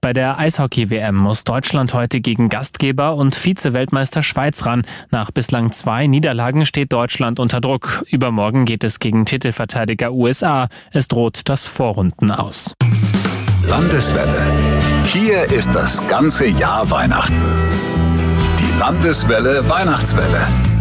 Bei der Eishockey-WM muss Deutschland heute gegen Gastgeber und Vize-Weltmeister Schweiz ran. Nach bislang 2 Niederlagen steht Deutschland unter Druck. Übermorgen geht es gegen Titelverteidiger USA. Es droht das Vorrunden aus. Landeswelle. Hier ist das ganze Jahr Weihnachten. Die Landeswelle Weihnachtswelle.